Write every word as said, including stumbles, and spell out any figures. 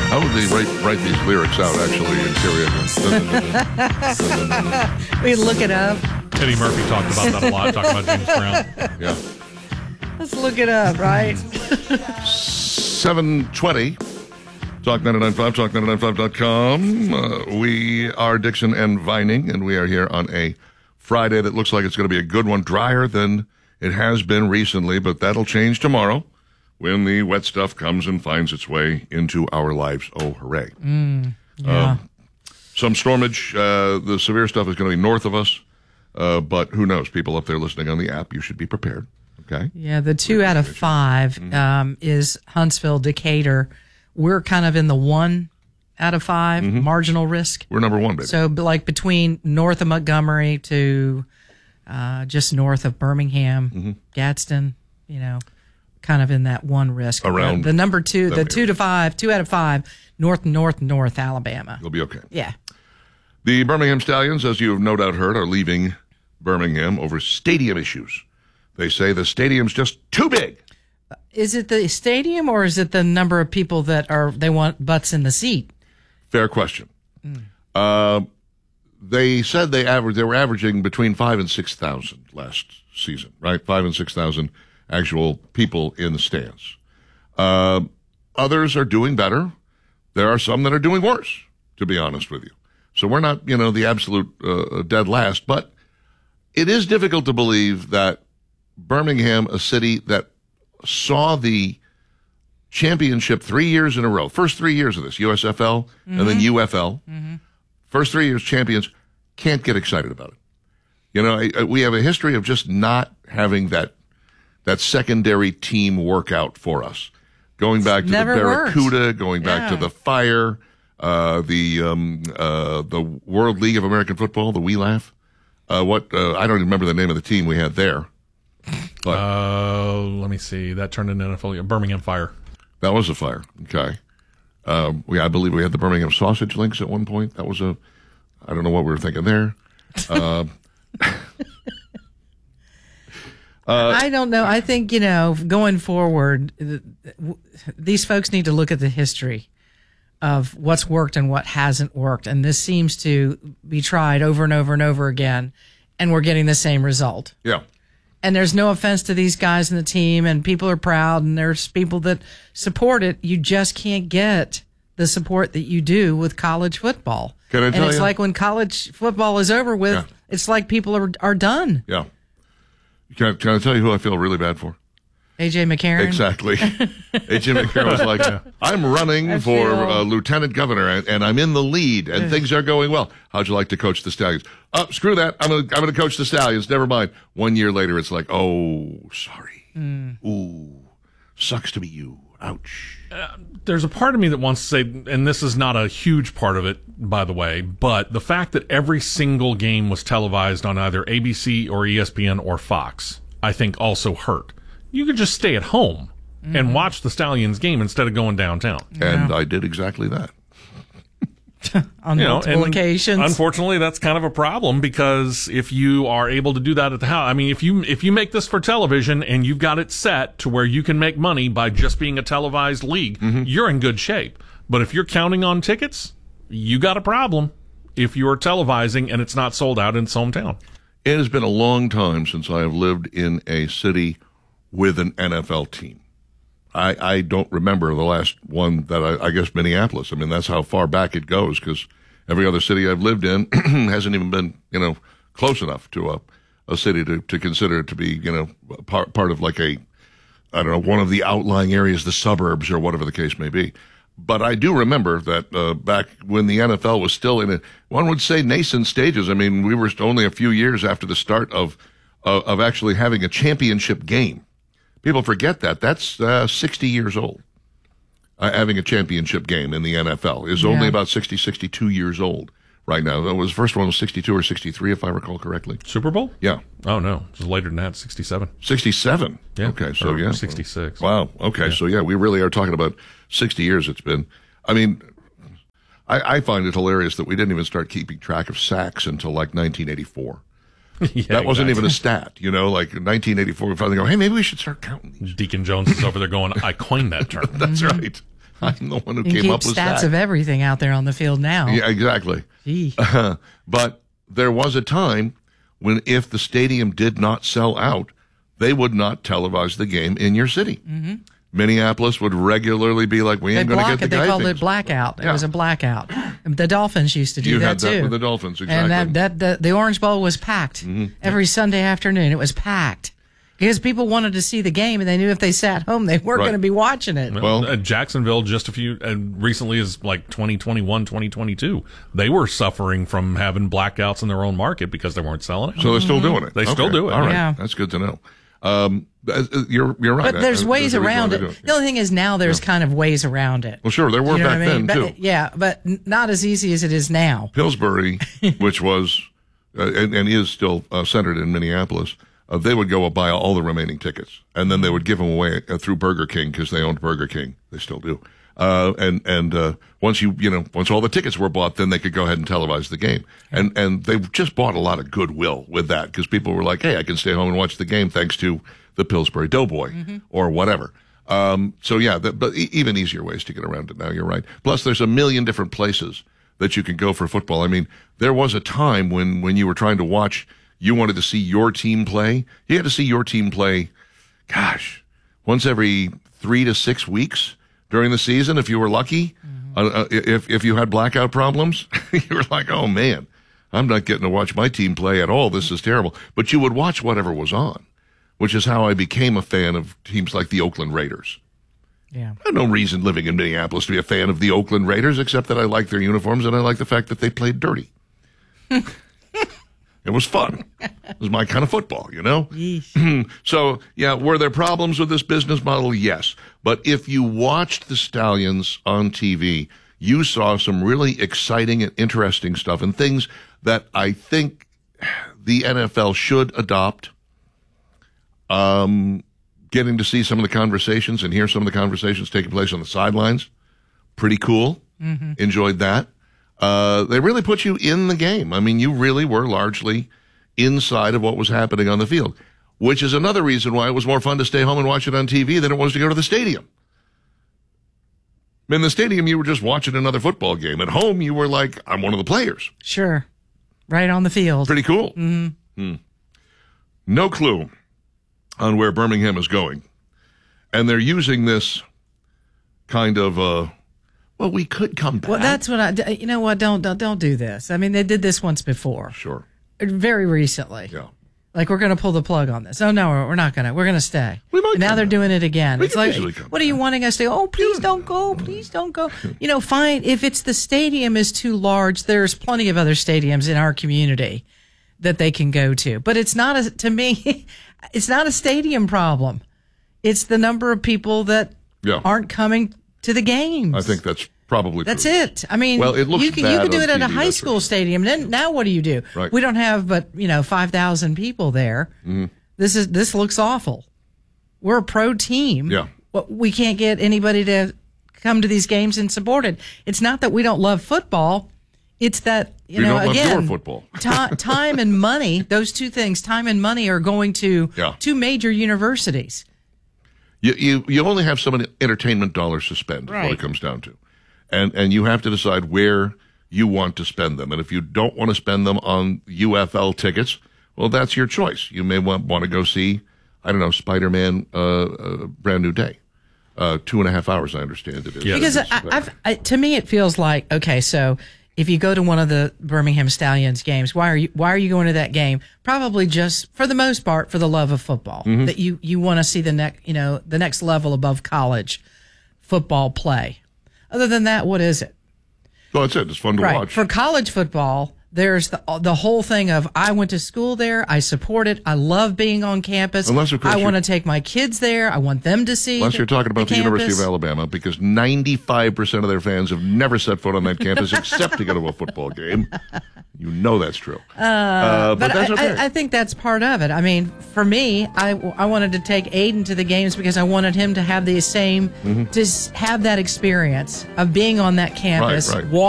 How would they write, write these lyrics out, actually, in karaoke? We look it up. Eddie Murphy talked about that a lot, talking about James Brown. Yeah. Let's look it up, right? seven twenty. Talk nine nine five, talk nine nine five dot com. Uh, we are Dixon and Vining, and we are here on a Friday that looks like it's going to be a good one. Drier than it has been recently, but that'll change tomorrow when the wet stuff comes and finds its way into our lives. Oh, hooray. Mm, yeah. Uh, some stormage. Uh, the severe stuff is going to be north of us, uh, but who knows? People up there listening on the app, you should be prepared. Okay. Yeah, the two out of five Mm-hmm. um, is Huntsville, Decatur. We're kind of in the one out of five Mm-hmm. marginal risk. We're number one, baby. So, like between north of Montgomery to uh, just north of Birmingham, Mm-hmm. Gadsden, you know, kind of in that one risk. Around the, the number two, the that two to five, two out of five, north, north, north Alabama. You'll be okay. Yeah. The Birmingham Stallions, as you have no doubt heard, are leaving Birmingham over stadium issues. They say the stadium's just too big. Is it the stadium or is it the number of people that are they want butts in the seat? Fair question. Mm. Uh, they said they average they were averaging between five and six thousand last season, right? Five and six thousand actual people in the stands. Uh, others are doing better. There are some that are doing worse, to be honest with you. So we're not, you know, the absolute uh, dead last, but it is difficult to believe that Birmingham, a city that saw the championship three years in a row, first three years of this, U S F L mm-hmm. and then U F L, mm-hmm. first three years champions, can't get excited about it. You know, we have a history of just not having that that secondary team workout for us. Going back to Never the Barracuda, worked. going back yeah. to the Fire, uh, the um, uh, the World League of American Football, the We Laugh. Uh, what uh, I don't even remember the name of the team we had there. But, uh, let me see. That turned into N F L. Birmingham Fire. That was a Fire. Okay. Um, we, I believe we had the Birmingham Sausage Links at one point. That was a, I don't know what we were thinking there. Uh, uh, I don't know. I think, you know, going forward, these folks need to look at the history of what's worked and what hasn't worked. And this seems to be tried over and over and over again. And we're getting the same result. Yeah. And there's no offense to these guys in the team, and people are proud, and there's people that support it. You just can't get the support that you do with college football. Can I and tell it's you? like when college football is over with, Yeah. it's like people are are done. Yeah. Can I, can I tell you who I feel really bad for? A J McCarron. Exactly. A J McCarron was like, I'm running I for feel- uh, lieutenant governor, and, and I'm in the lead, and things are going well. How'd you like to coach the Stallions? Oh, screw that. I'm going I'm to coach the Stallions. Never mind. One year later, it's like, oh, sorry. Mm. Ooh, sucks to be you. Ouch. Uh, there's a part of me that wants to say, and this is not a huge part of it, by the way, but the fact that every single game was televised on either A B C or E S P N or Fox, I think also hurt. You could just stay at home mm-hmm. and watch the Stallions game instead of going downtown. And I did exactly that. On You know, multiple and occasions. Unfortunately, that's kind of a problem because if you are able to do that at the house, I mean, if you if you make this for television and you've got it set to where you can make money by just being a televised league, Mm-hmm. you're in good shape. But if you're counting on tickets, you got a problem if you're televising and it's not sold out in its hometown. It has been a long time since I have lived in a city with an N F L team. I, I don't remember the last one that I, I guess Minneapolis. I mean, that's how far back it goes because every other city I've lived in hasn't even been, you know, close enough to a, a city to, to consider it to be, you know, part, part of like a, I don't know, one of the outlying areas, the suburbs or whatever the case may be. But I do remember that uh, back when the N F L was still in a, one would say nascent stages. I mean, we were only a few years after the start of, uh, of actually having a championship game. People forget that. That's uh, sixty years old. Uh, having a championship game in the N F L is Yeah. only about sixty, sixty-two years old right now. That was the first one was sixty-two or sixty-three, if I recall correctly. Super Bowl? Yeah. Oh, no. It was later than that, sixty-seven. sixty-seven. Yeah. Okay, so Or yeah. sixty-six. Wow. Okay, yeah. So yeah, we really are talking about sixty years it's been. I mean, I, I find it hilarious that we didn't even start keeping track of sacks until like nineteen eighty-four. Yeah, that wasn't exactly. even a stat, you know, like in nineteen eighty-four, we finally go, hey, maybe we should start counting these. Deacon Jones is over there going, I coined that term. That's right. I'm the one who You came keep up with stats that. of everything out there on the field now. Yeah, exactly. Gee. But there was a time when if the stadium did not sell out, they would not televise the game in your city. Mm-hmm. Minneapolis would regularly be like, we They ain't going to block get it. the They guy called things. it blackout. Yeah. It was a blackout. The Dolphins used to do You that had that too. with the Dolphins, exactly. And that, that the, the Orange Bowl was packed Mm-hmm. every Sunday afternoon. It was packed because people wanted to see the game, and they knew if they sat home, they weren't Right. going to be watching it. Well- uh, Jacksonville just a few, and recently as like twenty twenty-one, twenty twenty-two, they were suffering from having blackouts in their own market because they weren't selling it. So they're still doing it. They still Okay. do it, All right. yeah. That's good to know. Um, uh, you're, you're right. But there's Uh, ways a reason why around they it. do it. The only thing is now there's kind of ways around it. Well, sure, there were You know back what I mean? then, But- too. Yeah, but n- not as easy as it is now. Pillsbury, which was uh, and, and is still uh, centered in Minneapolis, uh, they would go buy all the remaining tickets, and then they would give them away uh, through Burger King because they owned Burger King. They still do. Uh, and and uh, once you you know once all the tickets were bought, then they could go ahead and televise the game. And and they just bought a lot of goodwill with that because people were like, hey, I can stay home and watch the game thanks to the Pillsbury Doughboy Mm-hmm. or whatever. Um, so yeah, the, but e- even easier ways to get around it now. You're right. Plus, there's a million different places that you can go for football. I mean, there was a time when when you were trying to watch, you wanted to see your team play. You had to see your team play, gosh, once every three to six weeks during the season, if you were lucky. Uh, uh, if if you had blackout problems, you were like, oh man, I'm not getting to watch my team play at all. This is terrible. But you would watch whatever was on, which is how I became a fan of teams like the Oakland Raiders. Yeah. I had no reason living in Minneapolis to be a fan of the Oakland Raiders, except that I like their uniforms and I like the fact that they played dirty. It was fun. It was my kind of football, you know? So, yeah, were there problems with this business model? Yes. But if you watched the Stallions on T V, you saw some really exciting and interesting stuff and things that I think the N F L should adopt. Um, getting to see some of the conversations and hear some of the conversations taking place on the sidelines, pretty cool. Mm-hmm. Enjoyed that. Uh, they really put you in the game. I mean, you really were largely inside of what was happening on the field, which is another reason why it was more fun to stay home and watch it on T V than it was to go to the stadium. In the stadium, you were just watching another football game. At home, you were like, I'm one of the players. Sure. Right on the field. Pretty cool. Mm-hmm. Hmm. No clue on where Birmingham is going. And they're using this kind of, uh, well, we could come back. Well, that's what I, you know what, don't, don't, don't do this. I mean, they did this once before, Sure. very recently. Yeah. Like, we're going to pull the plug on this. Oh, no, we're, we're not going to. We're going to stay. We might and now come they're back. doing it again. We It's can like, easily come what are you back. wanting us to do? Oh, please don't go. Please don't go. You know, fine. If it's the stadium is too large, there's plenty of other stadiums in our community that they can go to. But it's not, a, to me, it's not a stadium problem. It's the number of people that Yeah. aren't coming to the games. I think that's probably That's true. it. I mean, Well, it looks you can you bad can do on it at T a V, high that's school right. stadium. Then now what do you do? Right. We don't have but you know five thousand people there. Mm-hmm. This is this looks awful. We're a pro team. Yeah. But we can't get anybody to come to these games and support it. It's not that we don't love football. It's that you We know don't love again your football. ti- time and money. Those two things, time and money, are going to Yeah. two major universities. You, you you only have so many entertainment dollars to spend, is what Right. it comes down to. And and you have to decide where you want to spend them. And if you don't want to spend them on U F L tickets, well, that's your choice. You may want, want to go see, I don't know, Spider-Man, uh, uh, Brand New Day. Uh, two and a half hours, I understand it is. Yeah. Because I, I've, I, to me, it feels like, okay, so if you go to one of the Birmingham Stallions games, why are you why are you going to that game? Probably just for the most part for the love of football. Mm-hmm. That you you want to see the next you know the next level above college football play. Other than that, what is it? Well, that's it. It's fun to Right. watch. For college football, there's the the whole thing of I went to school there, I support it, I love being on campus. Unless, of course, I you're- want to take my kids there. I want them to see. Unless you're talking about the, University of campus. Alabama, because ninety-five percent of their fans have never set foot on that campus except to go to a football game. You know that's true. Uh, but, But that's I, okay. I, I think that's part of it. I mean, for me, I, I wanted to take Aiden to the games because I wanted him to have the same, Mm-hmm. to s- have that experience of being on that campus, right. walking